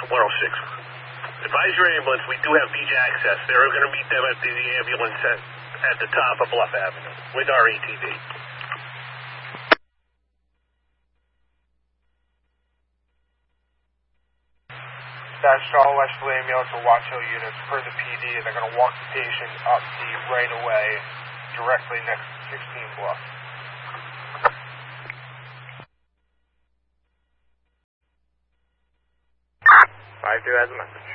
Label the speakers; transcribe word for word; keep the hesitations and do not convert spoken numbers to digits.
Speaker 1: one oh six. Advise your ambulance, we do have beach access. They're going to meet them at the, the ambulance at, at the top of Bluff Avenue with our A T V.
Speaker 2: Dispatch to all westerly ambulance or Watch Hill units per the P D, and they're going to walk the patient up the right-of-way directly next to sixteen Bluff.
Speaker 3: five two has a message.